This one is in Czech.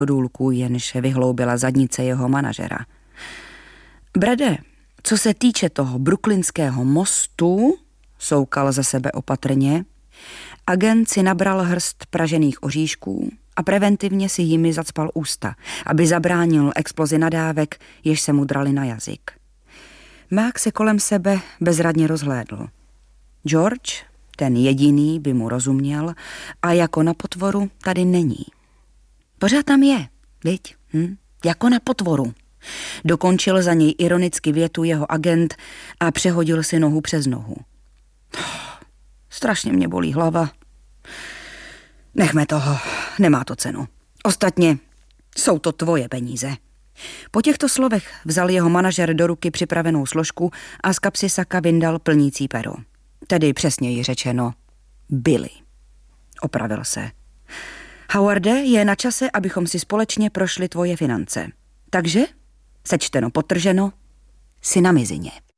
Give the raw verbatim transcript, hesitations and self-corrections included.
důlku, jenž vyhloubila zadnice jeho manažera. Brade, co se týče toho brooklynského mostu, soukal ze sebe opatrně, agent si nabral hrst pražených oříšků a preventivně si jimi zacpal ústa, aby zabránil explozi nadávek, jež se mu drali na jazyk. Mák se kolem sebe bezradně rozhlédl. George, ten jediný, by mu rozuměl a jako na potvoru tady není. Pořád tam je, viď? Hm? Jako na potvoru. Dokončil za něj ironicky větu jeho agent a přehodil si nohu přes nohu. Strašně mě bolí hlava. Nechme toho, nemá to cenu. Ostatně jsou to tvoje peníze. Po těchto slovech vzal jeho manažer do ruky připravenou složku a z kapsy saka vyndal plnící pero. Tedy přesněji řečeno Billy. Opravil se. Howarde, je na čase, abychom si společně prošli tvoje finance. Takže, sečteno potrženo, si na mizině.